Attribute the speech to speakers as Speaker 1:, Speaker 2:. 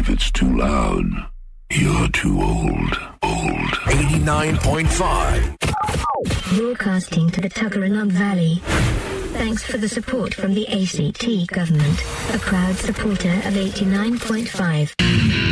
Speaker 1: If it's too loud, you're too old.
Speaker 2: 89.5.
Speaker 3: Broadcasting to the Tuggeranong Valley. Thanks for the support from the ACT government, a proud supporter of 89.5.